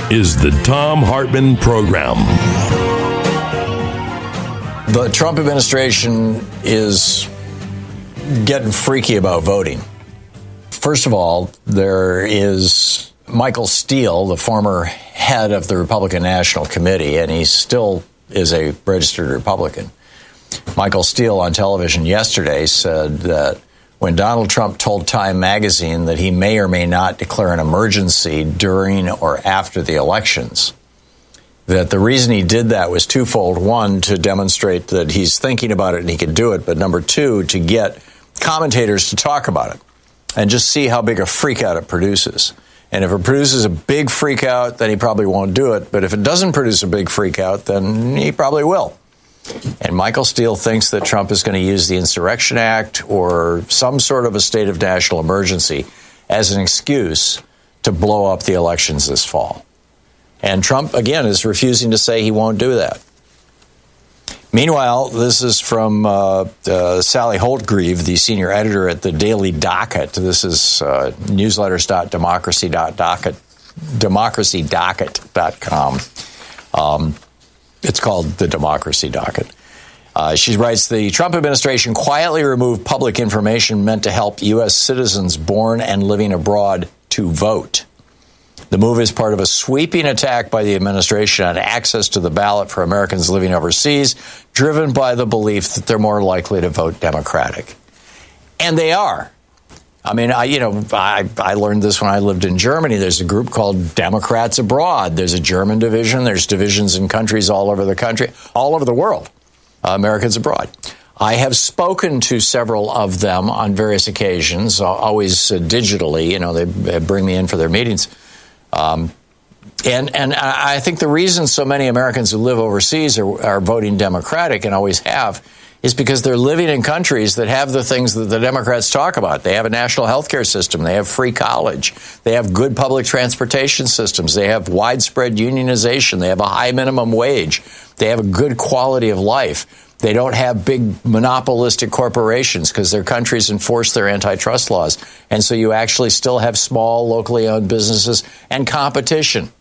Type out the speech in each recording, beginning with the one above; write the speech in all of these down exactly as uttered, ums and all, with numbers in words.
is the Thom Hartmann Program. The Trump administration is getting freaky about voting. First of all, there is Michael Steele, the former head of the Republican National Committee, and he still is a registered Republican. Michael Steele on television yesterday said that when Donald Trump told Time magazine that he may or may not declare an emergency during or after the elections, that the reason he did that was twofold. One, to demonstrate that he's thinking about it and he could do it. But number two, to get commentators to talk about it and just see how big a freak out it produces. And if it produces a big freak out, then he probably won't do it. But if it doesn't produce a big freak out, then he probably will. And Michael Steele thinks that Trump is going to use the Insurrection Act or some sort of a state of national emergency as an excuse to blow up the elections this fall. And Trump, again, is refusing to say he won't do that. Meanwhile, this is from uh, uh, Sally Holtgreave, the senior editor at the Daily Docket. This is uh, newsletters dot democracy dot docket, democracy docket dot com. Um, it's called the Democracy Docket. Uh, she writes, the Trump administration quietly removed public information meant to help U S citizens born and living abroad to vote. The move is part of a sweeping attack by the administration on access to the ballot for Americans living overseas, driven by the belief that they're more likely to vote Democratic. And they are. I mean, I, you know, I, I learned this when I lived in Germany. There's a group called Democrats Abroad. There's a German division. There's divisions in countries all over the country, all over the world, uh, Americans Abroad. I have spoken to several of them on various occasions, always uh, digitally. You know, they bring me in for their meetings. Um, and and I think the reason so many Americans who live overseas are, are voting Democratic and always have is because they're living in countries that have the things that the Democrats talk about. They have a national health care system. They have free college. They have good public transportation systems. They have widespread unionization. They have a high minimum wage. They have a good quality of life. They don't have big monopolistic corporations because their countries enforce their antitrust laws. And so you actually still have small, locally owned businesses and competition.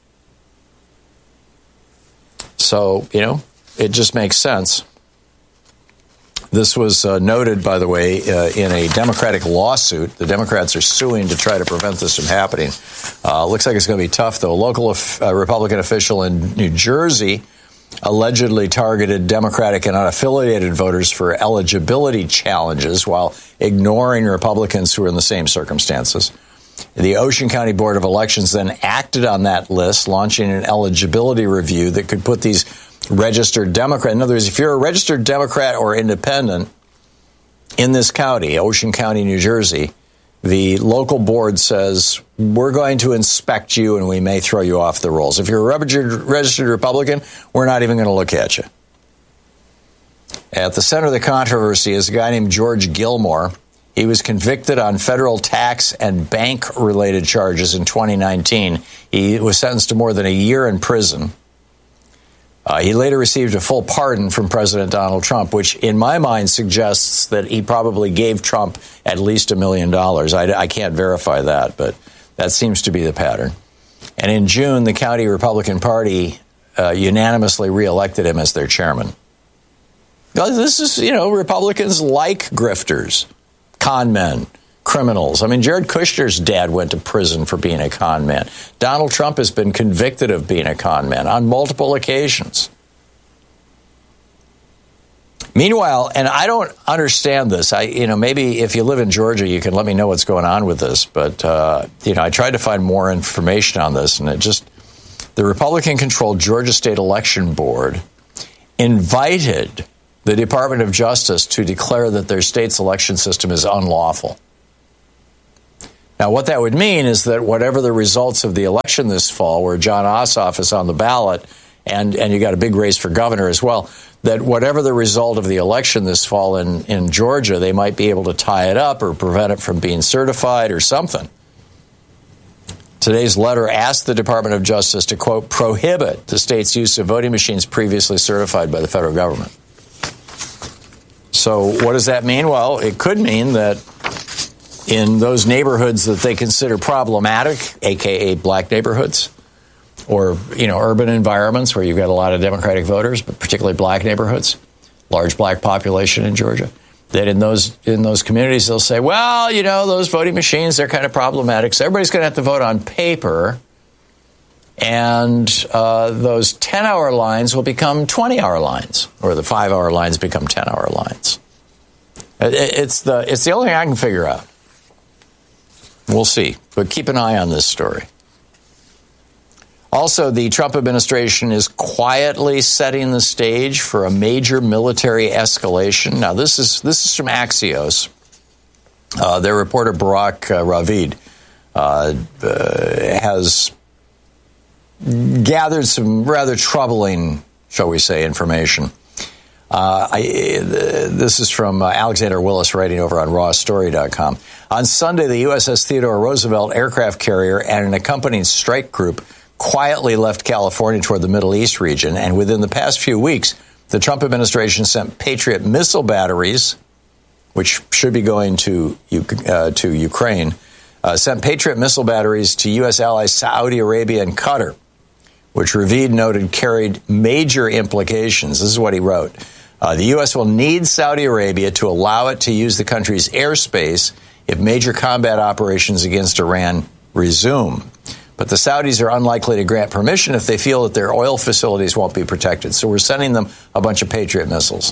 So, you know, it just makes sense. This was uh, noted, by the way, uh, in a Democratic lawsuit. The Democrats are suing to try to prevent this from happening. Uh, looks like it's going to be tough, though. A local uh, Republican official in New Jersey allegedly targeted Democratic and unaffiliated voters for eligibility challenges while ignoring Republicans who were in the same circumstances. The Ocean County Board of Elections then acted on that list, launching an eligibility review that could put these registered Democrats. In other words, if you're a registered Democrat or independent in this county, Ocean County, New Jersey, the local board says, we're going to inspect you and we may throw you off the rolls. If you're a registered, registered Republican, we're not even going to look at you. At the center of the controversy is a guy named George Gilmore. He was convicted on federal tax and bank-related charges in twenty nineteen. He was sentenced to more than a year in prison. Uh, he later received a full pardon from President Donald Trump, which in my mind suggests that he probably gave Trump at least a million dollars. I, I can't verify that, but that seems to be the pattern. And in June, the county Republican Party uh, unanimously reelected him as their chairman. Now, this is, you know, Republicans like grifters, con men, criminals. I mean, Jared Kushner's dad went to prison for being a con man. Donald Trump has been convicted of being a con man on multiple occasions. Meanwhile, and I don't understand this. I, you know, maybe if you live in Georgia, you can let me know what's going on with this. But, uh, you know, I tried to find more information on this, and it just, the Republican-controlled Georgia State Election Board invited the Department of Justice to declare that their state's election system is unlawful. Now, what that would mean is that whatever the results of the election this fall, where John Ossoff is on the ballot, and, and you got a big race for governor as well, that whatever the result of the election this fall in, in Georgia, they might be able to tie it up or prevent it from being certified or something. Today's letter asked the Department of Justice to, quote, prohibit the state's use of voting machines previously certified by the federal government. So what does that mean? Well, it could mean that in those neighborhoods that they consider problematic, a k a black neighborhoods, or, you know, urban environments where you've got a lot of Democratic voters, but particularly black neighborhoods, large black population in Georgia, that in those in those communities they'll say, well, you know, those voting machines, they're kind of problematic, so everybody's going to have to vote on paper, and uh, those ten-hour lines will become twenty-hour lines, or the five-hour lines become ten-hour lines. It, it's the it's the only thing I can figure out. We'll see, but keep an eye on this story. Also, the Trump administration is quietly setting the stage for a major military escalation. Now, this is this is from Axios. Uh, their reporter, Barak uh, Ravid, uh, uh, has gathered some rather troubling, shall we say, information. Uh, I, this is from uh, Alexander Willis, writing over on raw story dot com. On Sunday, the U S S Theodore Roosevelt aircraft carrier and an accompanying strike group quietly left California toward the Middle East region, and within the past few weeks, the Trump administration sent Patriot missile batteries, which should be going to uh, to Ukraine, uh, sent Patriot missile batteries to U S allies Saudi Arabia and Qatar, which Ravid noted carried major implications. This is what he wrote. Uh, the U S will need Saudi Arabia to allow it to use the country's airspace if major combat operations against Iran resume. But the Saudis are unlikely to grant permission if they feel that their oil facilities won't be protected. So we're sending them a bunch of Patriot missiles.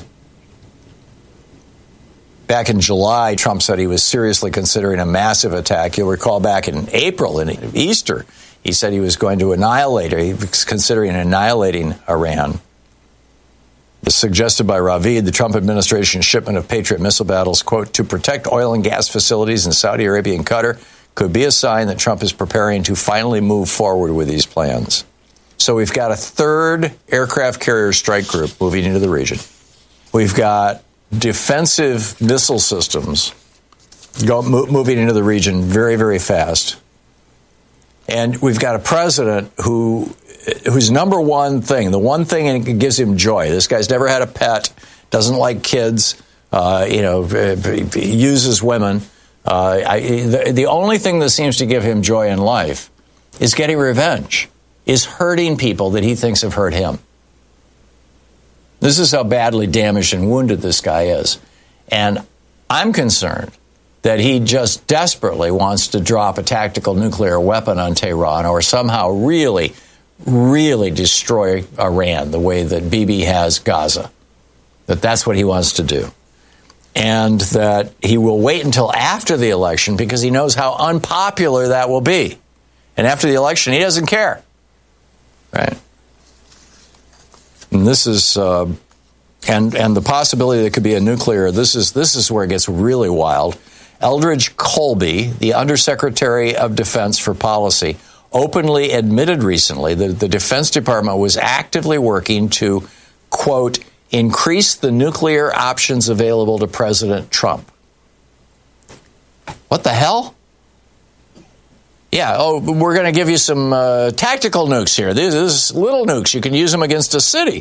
Back in July, Trump said he was seriously considering a massive attack. You'll recall back in April, in Easter, he said he was going to annihilate, or he was considering annihilating Iran. As suggested by Ravid, the Trump administration's shipment of Patriot missile battles, quote, to protect oil and gas facilities in Saudi Arabia and Qatar, could be a sign that Trump is preparing to finally move forward with these plans. So we've got a third aircraft carrier strike group moving into the region. We've got defensive missile systems go, mo- moving into the region very, very fast. And we've got a president who, whose number one thing, the one thing that gives him joy, this guy's never had a pet, doesn't like kids, uh, you know, uses women. Uh, I, the, the only thing that seems to give him joy in life is getting revenge, is hurting people that he thinks have hurt him. This is how badly damaged and wounded this guy is. And I'm concerned that he just desperately wants to drop a tactical nuclear weapon on Tehran, or somehow really, really destroy Iran the way that Bibi has Gaza. That that's what he wants to do. And that he will wait until after the election because he knows how unpopular that will be. And after the election, he doesn't care. Right? And this is, uh, and and the possibility that it could be a nuclear, this is this is where it gets really wild. Eldridge Colby, the Undersecretary of Defense for Policy, openly admitted recently that the Defense Department was actively working to, quote, increase the nuclear options available to President Trump. What the hell? Yeah, oh, we're going to give you some uh, tactical nukes here. These are little nukes. You can use them against a city.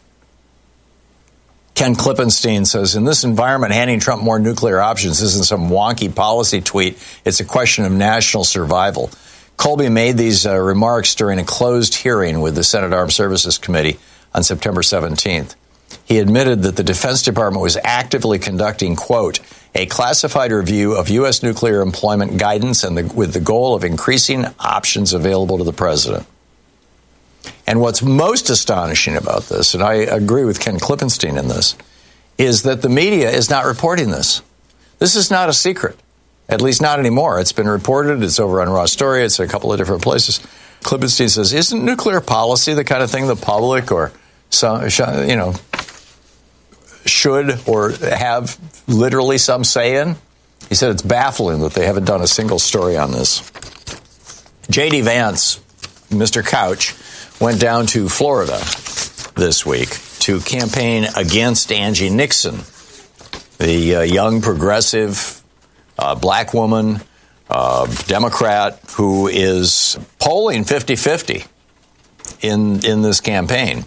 Ken Klippenstein says, in this environment, handing Trump more nuclear options isn't some wonky policy tweet. It's a question of national survival. Colby made these uh, remarks during a closed hearing with the Senate Armed Services Committee on September seventeenth. He admitted that the Defense Department was actively conducting, quote, a classified review of U S nuclear employment guidance and the, with the goal of increasing options available to the president. And what's most astonishing about this, and I agree with Ken Klippenstein in this, is that the media is not reporting this. This is not a secret, at least not anymore. It's been reported. It's over on Raw Story. It's in a couple of different places. Klippenstein says, isn't nuclear policy the kind of thing the public or some, you know, should or have literally some say in? He said it's baffling that they haven't done a single story on this. J D. Vance, Mister Couch, went down to Florida this week to campaign against Angie Nixon, the uh, young progressive uh, black woman, uh, Democrat, who is polling fifty-fifty in, in this campaign.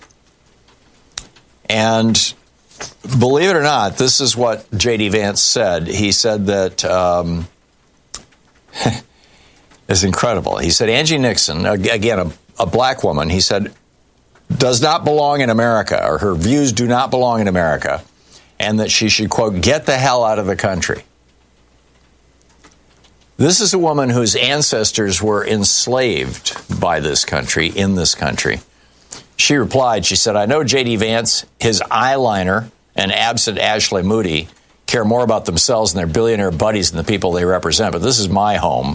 And believe it or not, this is what J D. Vance said. He said that, um, it's incredible. He said Angie Nixon, again, a, a black woman, he said, does not belong in America, or her views do not belong in America, and that she should, quote, get the hell out of the country. This is a woman whose ancestors were enslaved by this country, in this country. She replied, she said, I know J D. Vance, his eyeliner, and absent Ashley Moody care more about themselves and their billionaire buddies than the people they represent, but this is my home.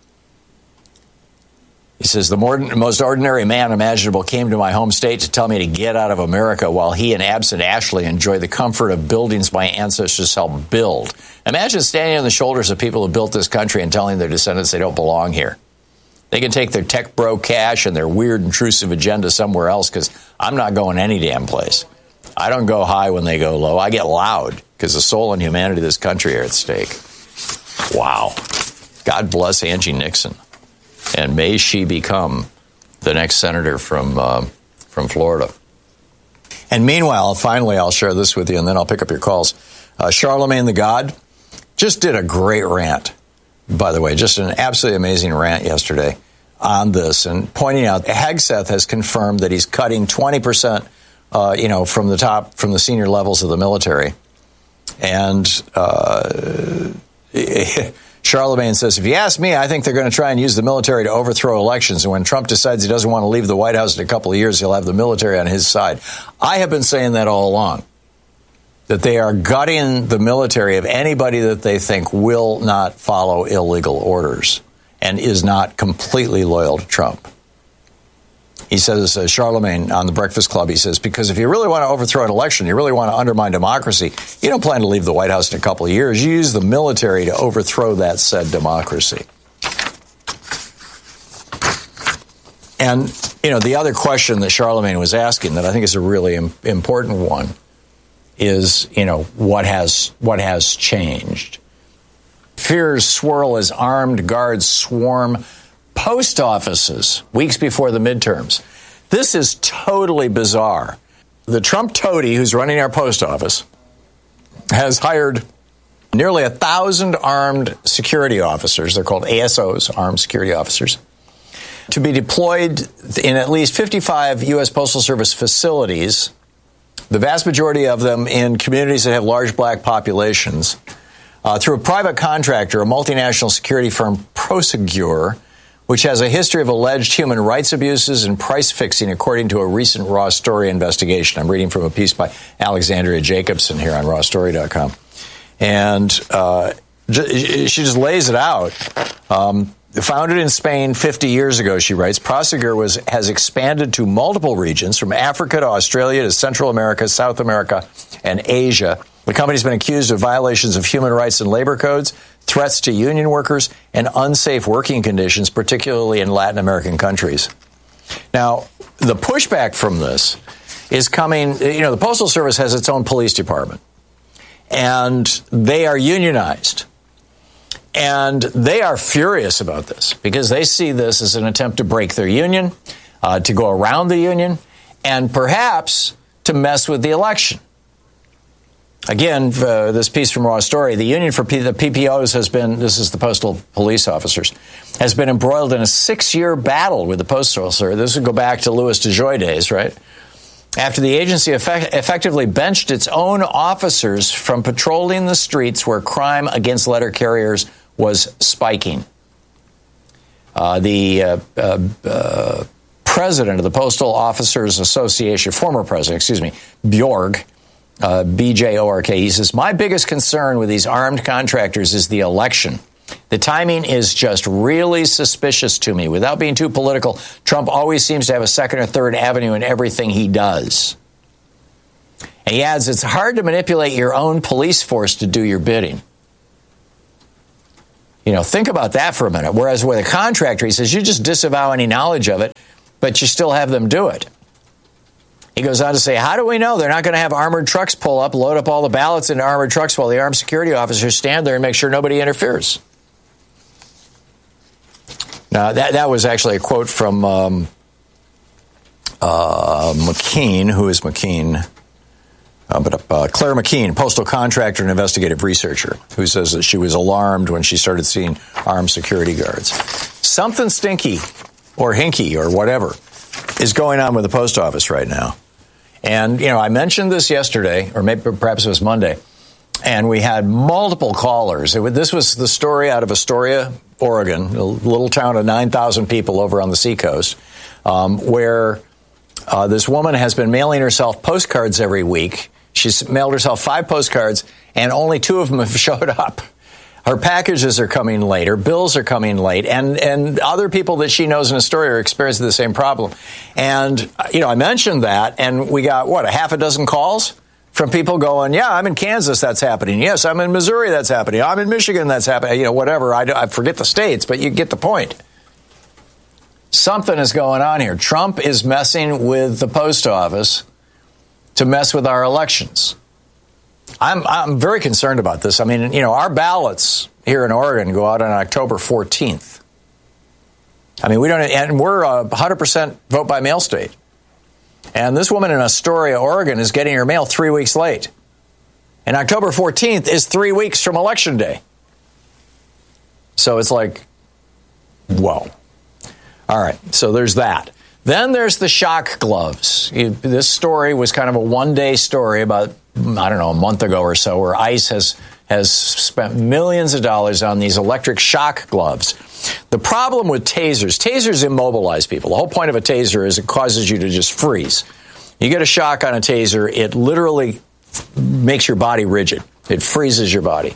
He says, the more, most ordinary man imaginable came to my home state to tell me to get out of America while he and absent Ashley enjoy the comfort of buildings my ancestors helped build. Imagine standing on the shoulders of people who built this country and telling their descendants they don't belong here. They can take their tech bro cash and their weird intrusive agenda somewhere else, because I'm not going any damn place. I don't go high when they go low. I get loud because the soul and humanity of this country are at stake. Wow. God bless Angie Nixon. And may she become the next senator from uh, from Florida. And meanwhile, finally, I'll share this with you, and then I'll pick up your calls. Uh, Charlemagne the God just did a great rant, by the way, just an absolutely amazing rant yesterday on this, and pointing out Hegseth has confirmed that he's cutting twenty percent, uh, you know, from the top, from the senior levels of the military. And uh, Charlemagne says, if you ask me, I think they're going to try and use the military to overthrow elections. And when Trump decides he doesn't want to leave the White House in a couple of years, he'll have the military on his side. I have been saying that all along, that they are gutting the military of anybody that they think will not follow illegal orders and is not completely loyal to Trump. He says, uh, Charlemagne on the Breakfast Club, he says, because if you really want to overthrow an election, you really want to undermine democracy, you don't plan to leave the White House in a couple of years. You use the military to overthrow that said democracy. And, you know, the other question that Charlemagne was asking that I think is a really im- important one is, you know, what has what has changed? Fears swirl as armed guards swarm post offices weeks before the midterms. This is totally bizarre. The Trump toady who's running our post office has hired nearly a thousand armed security officers. They're called A S Os, armed security officers, to be deployed in at least fifty-five U S Postal Service facilities, the vast majority of them in communities that have large black populations, uh, through a private contractor, a multinational security firm, Prosegur, which has a history of alleged human rights abuses and price fixing, according to a recent Raw Story investigation. I'm reading from a piece by Alexandria Jacobson here on raw story dot com. And uh, she just lays it out. Um, founded in Spain fifty years ago, she writes, Prosegur was, has expanded to multiple regions, from Africa to Australia to Central America, South America, and Asia. The company's been accused of violations of human rights and labor codes, threats to union workers, and unsafe working conditions, particularly in Latin American countries. Now, the pushback from this is coming, you know, the Postal Service has its own police department, and they are unionized. And they are furious about this because they see this as an attempt to break their union, uh, to go around the union, and perhaps to mess with the election. Again, uh, this piece from Raw Story, the union for P- the P P Os has been, this is the postal police officers, has been embroiled in a six-year battle with the Postal Service. This would go back to Louis DeJoy days, right? After the agency effect- effectively benched its own officers from patrolling the streets where crime against letter carriers was spiking. Uh, the uh, uh, uh, president of the Postal Officers Association, former president, excuse me, Bjorg, Uh, B J O R K, he says, my biggest concern with these armed contractors is the election. The timing is just really suspicious to me. Without being too political, Trump always seems to have a second or third avenue in everything he does. And he adds, it's hard to manipulate your own police force to do your bidding. You know, think about that for a minute. Whereas with a contractor, he says, you just disavow any knowledge of it, but you still have them do it. He goes on to say, how do we know they're not going to have armored trucks pull up, load up all the ballots into armored trucks while the armed security officers stand there and make sure nobody interferes? Now, that, that was actually a quote from um, uh, McKean. Who is McKean? Uh, but uh, Claire McKean, postal contractor and investigative researcher, who says that she was alarmed when she started seeing armed security guards. Something stinky or hinky or whatever is going on with the post office right now. And, you know, I mentioned this yesterday, or maybe perhaps it was Monday, and we had multiple callers. It, this was the story out of Astoria, Oregon, a little town of nine thousand people over on the seacoast, um, where uh, this woman has been mailing herself postcards every week. She's mailed herself five postcards, and only two of them have showed up. Her packages are coming late. Her bills are coming late. And, and other people that she knows in Astoria are experiencing the same problem. And, you know, I mentioned that, and we got, what, a half a dozen calls from people going, yeah, I'm in Kansas, that's happening. Yes, I'm in Missouri, that's happening. I'm in Michigan, that's happening. You know, whatever. I, I forget the states, but you get the point. Something is going on here. Trump is messing with the post office to mess with our elections. I'm I'm very concerned about this. I mean, you know, our ballots here in Oregon go out on October fourteenth. I mean, we don't, and we're a one hundred percent vote by mail state. And this woman in Astoria, Oregon, is getting her mail three weeks late. And October fourteenth is three weeks from Election Day. So it's like, whoa. All right, so there's that. Then there's the shock gloves. You, this story was kind of a one-day story about, I don't know, a month ago or so, where ICE has has spent millions of dollars on these electric shock gloves. The problem with tasers, tasers immobilize people. The whole point of a taser is it causes you to just freeze. You get a shock on a taser, it literally makes your body rigid. It freezes your body.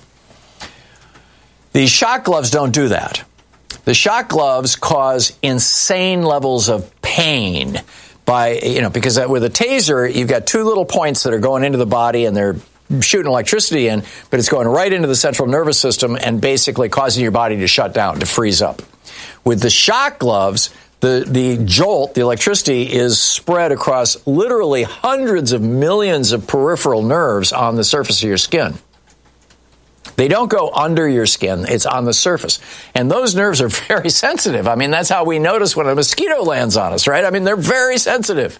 These shock gloves don't do that. The shock gloves cause insane levels of pain by, you know, because with a taser, you've got two little points that are going into the body and they're shooting electricity in, but it's going right into the central nervous system and basically causing your body to shut down, to freeze up. With the shock gloves, the, the jolt, the electricity is spread across literally hundreds of millions of peripheral nerves on the surface of your skin. They don't go under your skin. It's on the surface. And those nerves are very sensitive. I mean, that's how we notice when a mosquito lands on us, right? I mean, they're very sensitive.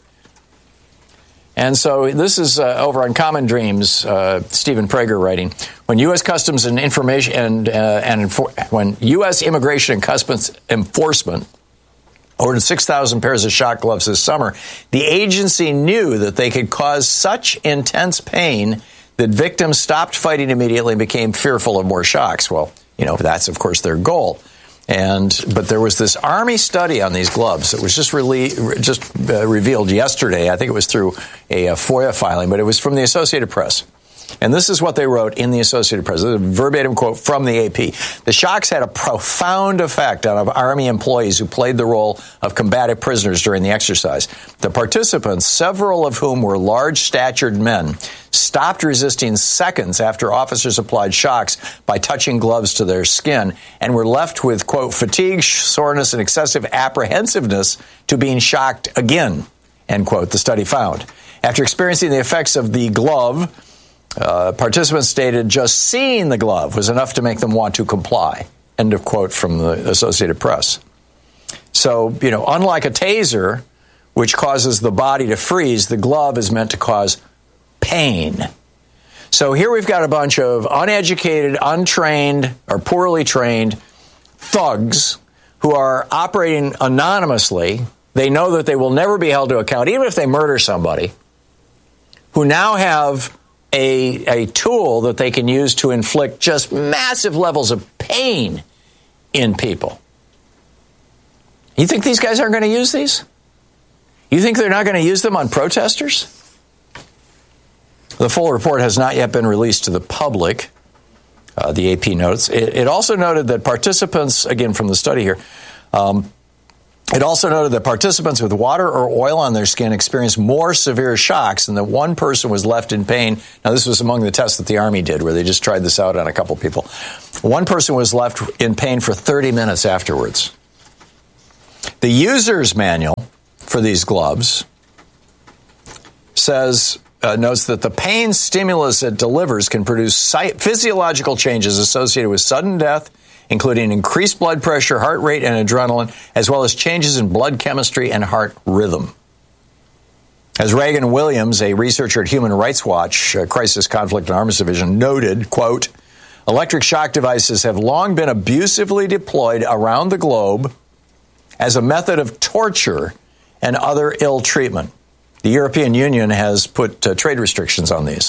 And so this is uh, over on Common Dreams, uh, Stephen Prager writing, when U S Customs and Information and, uh, and infor- when U S Immigration and Customs Enforcement ordered six thousand pairs of shock gloves this summer, the agency knew that they could cause such intense pain that victims stopped fighting immediately and became fearful of more shocks. Well, you know, that's, of course, their goal. And but there was this Army study on these gloves that was just really just uh, revealed yesterday. I think it was through a, a FOIA filing, but it was from the Associated Press. And this is what they wrote in the Associated Press. This is a verbatim quote from the A P. The shocks had a profound effect on Army employees who played the role of combative prisoners during the exercise. The participants, several of whom were large-statured men, stopped resisting seconds after officers applied shocks by touching gloves to their skin and were left with, quote, fatigue, soreness, and excessive apprehensiveness to being shocked again, end quote, the study found. After experiencing the effects of the glove, Uh, participants stated just seeing the glove was enough to make them want to comply. End of quote from the Associated Press. So, you know, unlike a taser, which causes the body to freeze, the glove is meant to cause pain. So here we've got a bunch of uneducated, untrained, or poorly trained thugs who are operating anonymously. They know that they will never be held to account, even if they murder somebody, who now have A, a tool that they can use to inflict just massive levels of pain in people. You think these guys aren't going to use these? You think they're not going to use them on protesters? The full report has not yet been released to the public, uh, the A P notes. It, it also noted that participants, again from the study here, um, It also noted that participants with water or oil on their skin experienced more severe shocks and that one person was left in pain. Now, this was among the tests that the Army did, where they just tried this out on a couple people. One person was left in pain for thirty minutes afterwards. The user's manual for these gloves says, uh, notes that the pain stimulus it delivers can produce physiological changes associated with sudden death, including increased blood pressure, heart rate, and adrenaline, as well as changes in blood chemistry and heart rhythm. As Reagan Williams, a researcher at Human Rights Watch, uh, Crisis, Conflict, and Arms Division, noted, quote, electric shock devices have long been abusively deployed around the globe as a method of torture and other ill treatment. The European Union has put uh, trade restrictions on these.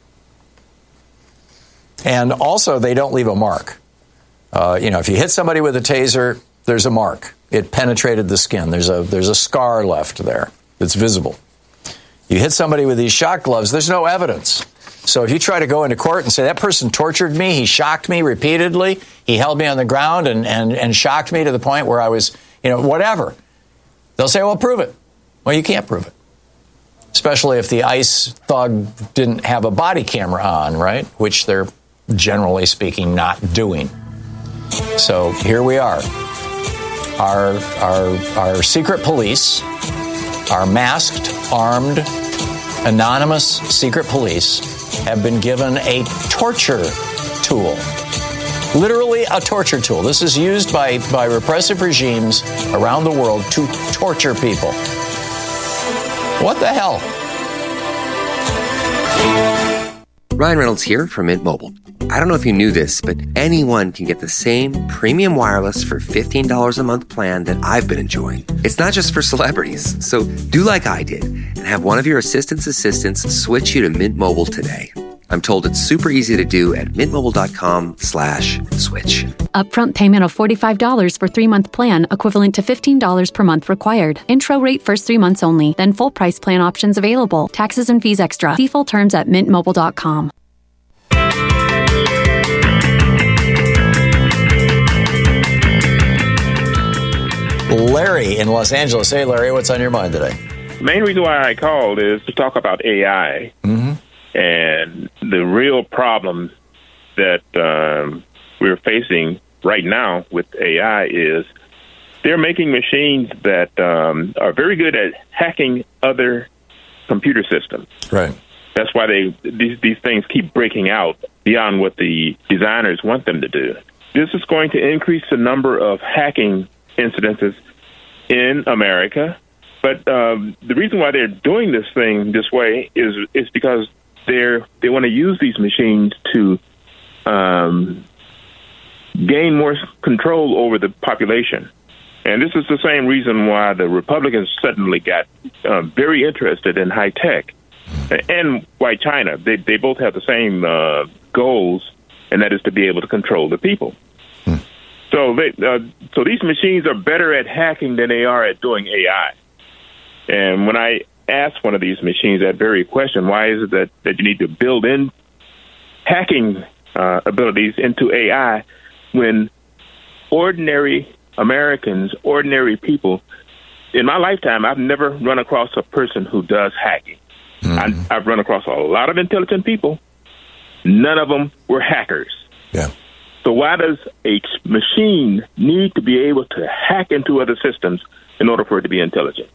And also, they don't leave a mark. Uh, you know, if you hit somebody with a taser, there's a mark. It penetrated the skin. There's a there's a scar left there that's visible. You hit somebody with these shock gloves, there's no evidence. So if you try to go into court and say, that person tortured me, he shocked me repeatedly, he held me on the ground and, and, and shocked me to the point where I was, you know, whatever. They'll say, well, prove it. Well, you can't prove it. Especially if the ICE thug didn't have a body camera on, right? Which they're generally speaking not doing. So here we are. Our, our, our secret police, our masked, armed, anonymous secret police have been given a torture tool. Literally a torture tool. This is used by, by repressive regimes around the world to torture people. What the hell? Ryan Reynolds here from Mint Mobile. I don't know if you knew this, but anyone can get the same premium wireless for fifteen dollars a month plan that I've been enjoying. It's not just for celebrities. So do like I did and have one of your assistant's assistants switch you to Mint Mobile today. I'm told it's super easy to do at mintmobile.com slash switch. Upfront payment of forty-five dollars for three-month plan, equivalent to fifteen dollars per month required. Intro rate first three months only, then full price plan options available. Taxes and fees extra. See full terms at mint mobile dot com. Larry in Los Angeles. Hey, Larry, what's on your mind today? The main reason why I called is to talk about A I Mm-hmm. and the real problem that um, we're facing right now with A I is they're making machines that um, are very good at hacking other computer systems. Right. That's why they these, these things keep breaking out beyond what the designers want them to do. This is going to increase the number of hacking incidences in America. But um, the reason why they're doing this thing this way is is because they're they want to use these machines to um, gain more control over the population. And this is the same reason why the Republicans suddenly got uh, very interested in high tech and white China. They they both have the same uh, goals, and that is to be able to control the people. Hmm. So they uh, so these machines are better at hacking than they are at doing A I. And when I asked one of these machines that very question, why is it that, that you need to build in hacking uh, abilities into A I when ordinary Americans, ordinary people, in my lifetime, I've never run across a person who does hacking. Mm-hmm. I, I've run across a lot of intelligent people. None of them were hackers. Yeah. So why does a machine need to be able to hack into other systems in order for it to be intelligent?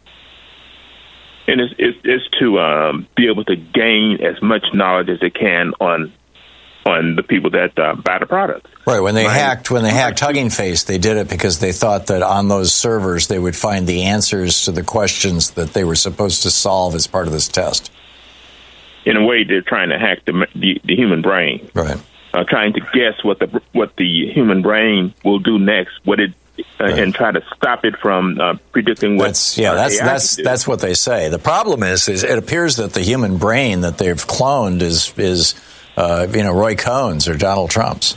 And it's, it's, it's to um, be able to gain as much knowledge as it can on on the people that uh, buy the products. Right. When they right. hacked, when they hacked Hugging Face, they did it because they thought that on those servers they would find the answers to the questions that they were supposed to solve as part of this test. In a way, they're trying to hack the the, the human brain. Right. Uh, trying to guess what the what the human brain will do next. What it. Uh, right. And try to stop it from uh, predicting what. That's, yeah, that's A I that's that's what they say. The problem is, is it appears that the human brain that they've cloned is is uh, you know Roy Cohn's or Donald Trump's.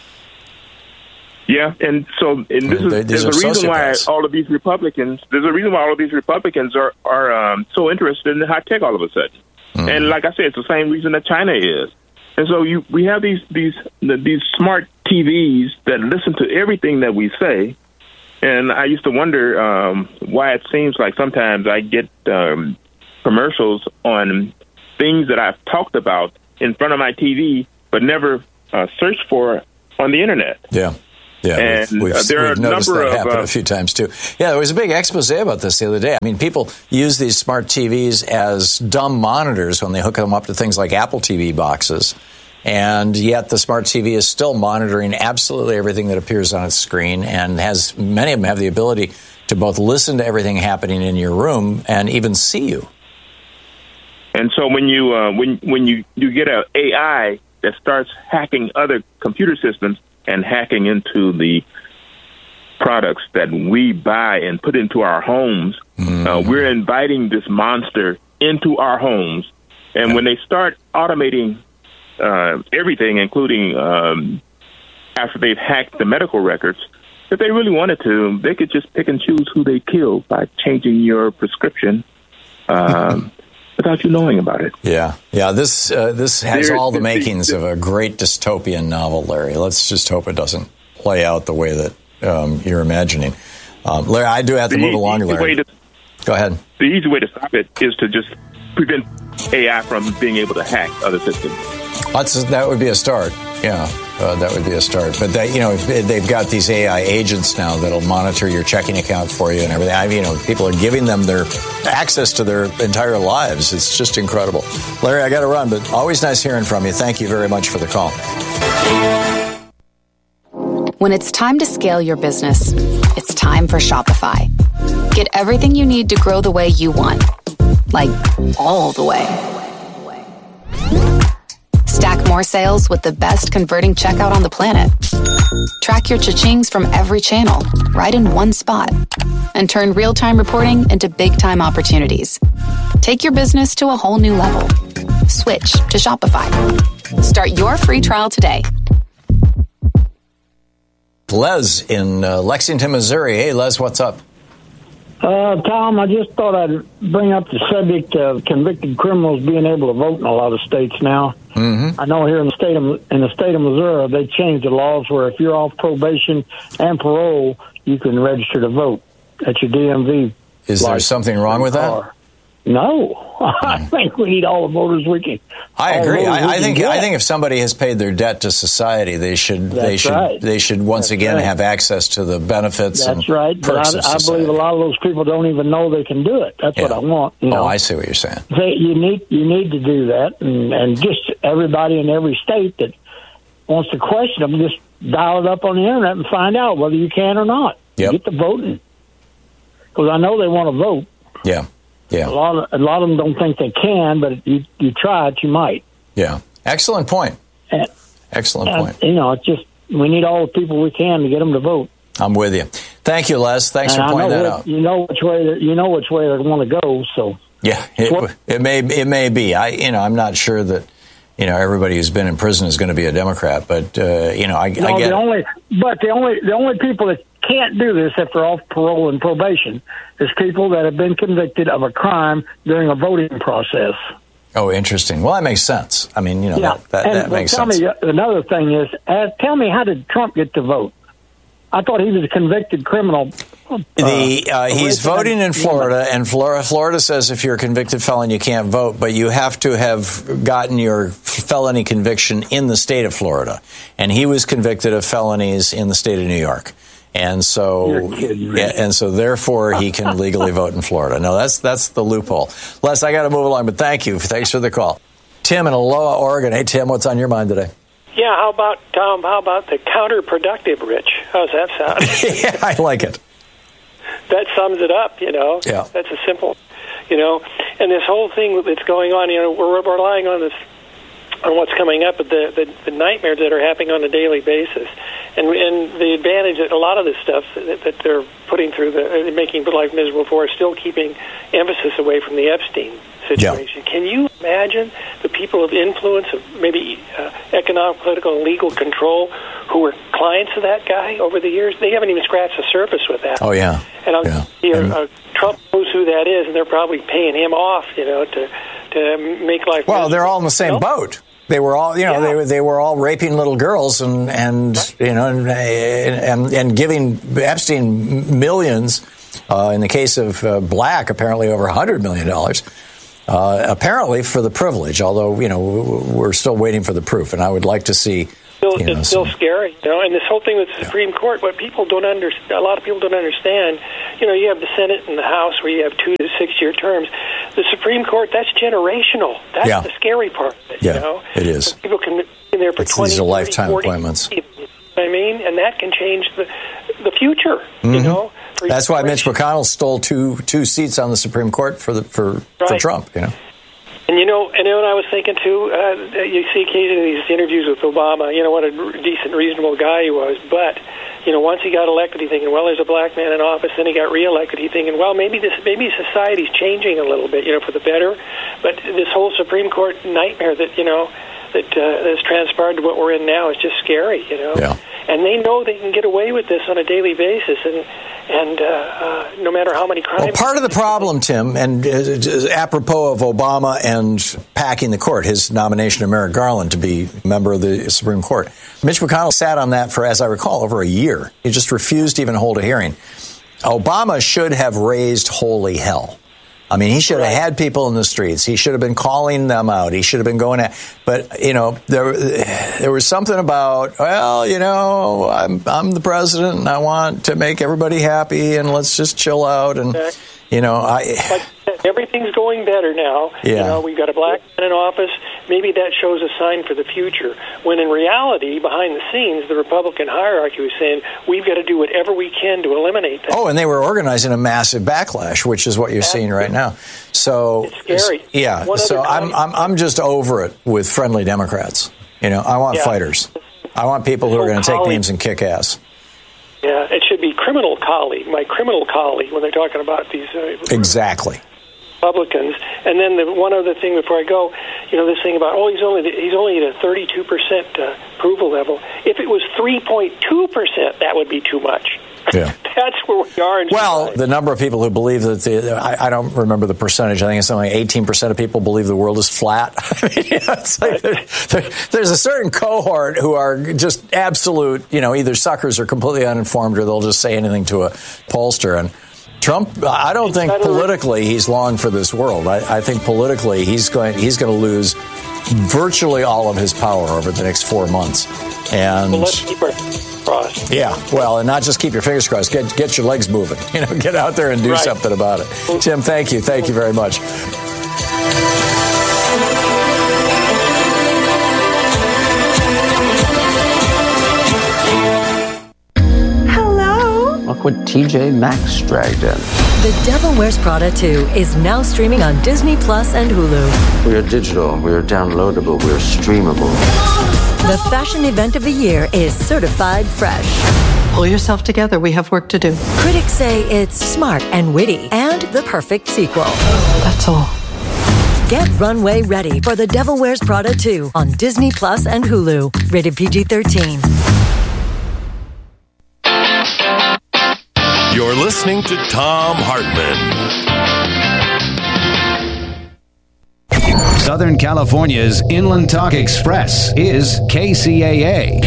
Yeah, and so and this I mean, is there's a reason sociopaths. why all of these Republicans. There's a reason why all of these Republicans are are um, so interested in high tech all of a sudden. Mm. And like I said, it's the same reason that China is. And so you we have these these these smart T Vs that listen to everything that we say. And I used to wonder um, why it seems like sometimes I get um, commercials on things that I've talked about in front of my T V, but never uh, searched for on the internet. Yeah. Yeah, and we've, we've, uh, there we've are a noticed number that of, happen uh, a few times, too. Yeah, there was a big expose about this the other day. I mean, people use these smart T Vs as dumb monitors when they hook them up to things like Apple T V boxes. And yet the smart T V is still monitoring absolutely everything that appears on its screen and has many of them have the ability to both listen to everything happening in your room and even see you. And so when you uh, when when you, you get an A I that starts hacking other computer systems and hacking into the products that we buy and put into our homes. Mm. Uh, we're inviting this monster into our homes. And when they start automating uh, everything, including um, after they've hacked the medical records, if they really wanted to, they could just pick and choose who they kill by changing your prescription um, without you knowing about it. Yeah, yeah. This uh, this has There- all the the- makings the- of a great dystopian novel, Larry. Let's just hope it doesn't play out the way that um, you're imagining. Um, Larry, I do have to The move along, easy way Larry. to- Go ahead. The easy way to stop it is to just prevent A I from being able to hack other systems. That's, that would be a start. Yeah, uh, that would be a start. But they, you know, they've got these A I agents now that'll monitor your checking account for you and everything. I mean, you know, people are giving them their access to their entire lives. It's just incredible. Larry, I got to run, but always nice hearing from you. Thank you very much for the call. When it's time to scale your business, it's time for Shopify. Get everything you need to grow the way you want. Like, all the way. Stack more sales with the best converting checkout on the planet. Track your cha-chings from every channel, right in one spot. And turn real-time reporting into big-time opportunities. Take your business to a whole new level. Switch to Shopify. Start your free trial today. Les in uh, Lexington, Missouri. Hey, Les, what's up? Uh, Tom, I just thought I'd bring up the subject of convicted criminals being able to vote in a lot of states now. Mm-hmm. I know here in the state of in the state of Missouri, they changed the laws where if you're off probation and parole, you can register to vote at your D M V. Is there something wrong with that? No, I think we need all the voters we can. I all the agree. voters we I, I can think get. I think if somebody has paid their debt to society, they should they That's should right. they should once That's again right. have access to the benefits and That's right, but perks I, of I society. believe a lot of those people don't even know they can do it. That's Yeah. what I want. You know? Oh, I see what you're saying. They, you need you need to do that, and, and just everybody in every state that wants to question them, just dial it up on the internet and find out whether you can or not. Yep. Get the voting, because I know they want to vote. Yeah, A yeah, lot of a lot of them don't think they can, but you you try it, you might. yeah. Excellent point. And, Excellent and, point. you know, it's just we need all the people we can to get them to vote. I'm with you. Thank you, Les. Thanks and for I pointing know that what- out. You know which way they, you know which way they want to go. So Yeah, it, What- it may it may be. I you know I'm not sure that you know everybody who's been in prison is going to be a Democrat, but uh, you know I, no, I get the it. only but the only the only people that can't do this if they're off parole and probation is people that have been convicted of a crime during a voting process. Oh, interesting. Well, that makes sense. I mean, you know Yeah, that that, and that well, makes tell sense. me another thing is, uh, tell me how did Trump get to vote? I thought he was a convicted criminal. Uh, The uh, he's raping voting in women. Florida, and Florida, Florida says if you're a convicted felon, you can't vote, but you have to have gotten your felony conviction in the state of Florida. And he was convicted of felonies in the state of New York, and so You're kidding me. yeah, and so therefore he can legally vote in Florida. No, that's that's the loophole. Les, I got to move along, but thank you, thanks for the call. Tim in Aloha, Oregon. Hey, Tim, what's on your mind today? Yeah, how about, Tom, how about the counterproductive rich? How's that sound? Yeah, I like it. That sums it up, you know. Yeah. That's a simple, you know. And this whole thing that's going on, you know, we're relying on this, on what's coming up, but the, the, the nightmares that are happening on a daily basis. And and the advantage that a lot of this stuff that, that they're putting through, the making life miserable for, is still keeping emphasis away from the Epstein situation. Yeah. Can you imagine the people of influence, of maybe uh, economic, political, and legal control, who were clients of that guy over the years? They haven't even scratched the surface with that. Oh, yeah. And I'll, yeah. You know, and, uh, Trump knows who that is, and they're probably paying him off, you know, to to make life. Well, miserable. they're all in the same no? boat. They were all, you know, Yeah. they they were all raping little girls and and right. you know and, and and giving Epstein millions. Uh, in the case of uh, Black, apparently over a hundred million dollars. Uh, apparently for the privilege, although you know we're still waiting for the proof, and I would like to see. Still, you know, it's still some, scary, you know. And this whole thing with the Supreme yeah. Court, what people don't understand, a lot of people don't understand. You know, you have the Senate and the House where you have two to six-year terms. The Supreme Court, that's generational. That's yeah. the scary part of it. Yeah, you know? it is. So people can be in there for it's, twenty, these are lifetime forty, appointments. You know what I mean, and that can change the the future. Mm-hmm. You know. That's why Mitch McConnell stole two two seats on the Supreme Court for the for right. for Trump. You know. And you know, and you know what I was thinking too. Uh, you see occasionally these interviews with Obama. You know what a decent, reasonable guy he was. But you know, once he got elected, he thinking, well, there's a black man in office. Then he got reelected. He thinking, well, maybe this, maybe society's changing a little bit, you know, for the better. But this whole Supreme Court nightmare that you know that uh, has transpired to what we're in now is just scary. You know. Yeah. And they know they can get away with this on a daily basis, and and uh, uh, no matter how many crimes. Well, part of the problem, Tim, and uh, apropos of Obama and packing the court, his nomination of Merrick Garland to be member of the Supreme Court, Mitch McConnell sat on that for, as I recall, over a year. He just refused to even hold a hearing. Obama should have raised holy hell. I mean, he should have had people in the streets. He should have been calling them out. He should have been going at, but you know, there there was something about, well, you know, I'm I'm the president and I want to make everybody happy and let's just chill out and, you know, I. But everything's going better now. Yeah. You know, we've got a black man in office. Maybe that shows a sign for the future. When in reality, behind the scenes, the Republican hierarchy was saying we've got to do whatever we can to eliminate that. Oh, and they were organizing a massive backlash, which is what you're That's seeing right now. So it's scary. Yeah. One so I'm I'm I'm just over it with friendly Democrats. You know, I want yeah. fighters. I want people who are going to take names and kick ass. Yeah, it should be criminal colleague, my criminal colleague, when they're talking about these. Uh, exactly. Republicans, and then the one other thing before I go, you know, this thing about oh he's only he's only at a thirty-two percent uh, approval level. If it was three point two percent, that would be too much. Yeah, that's where we are. In well, society. The number of people who believe that the I, I don't remember the percentage. I think it's something like eighteen percent of people believe the world is flat. I mean, you know, it's like there, there, there's a certain cohort who are just absolute, you know, either suckers or completely uninformed, or they'll just say anything to a pollster. And Trump, I don't think politically he's long for this world. I, I think politically he's going he's going to lose virtually all of his power over the next four months. And well, let's keep our fingers crossed. Yeah, well, and not just keep your fingers crossed. Get get your legs moving. You know, get out there and do right. something about it. Tim, thank you, thank you very much. Look what T J Maxx dragged in. The Devil Wears Prada two is now streaming on Disney Plus and Hulu. We are digital, we are downloadable, we are streamable. The fashion event of the year is certified fresh. Pull yourself together, we have work to do. Critics say it's smart and witty and the perfect sequel. That's all. Get runway ready for The Devil Wears Prada two on Disney Plus and Hulu. Rated P G thirteen. You're listening to Thom Hartmann. Southern California's Inland Talk Express is K C A A.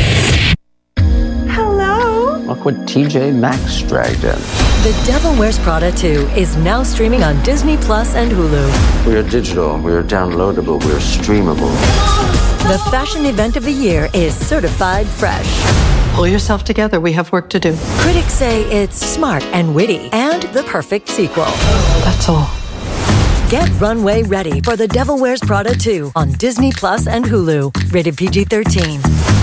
Hello? Look what T J Maxx dragged in. The Devil Wears Prada two is now streaming on Disney Plus and Hulu. We are digital, we are downloadable, we are streamable. The fashion event of the year is certified fresh. Pull yourself together, we have work to do. Critics say it's smart and witty and the perfect sequel. That's all. Get runway ready for The Devil Wears Prada two on Disney Plus and Hulu. Rated P G thirteen.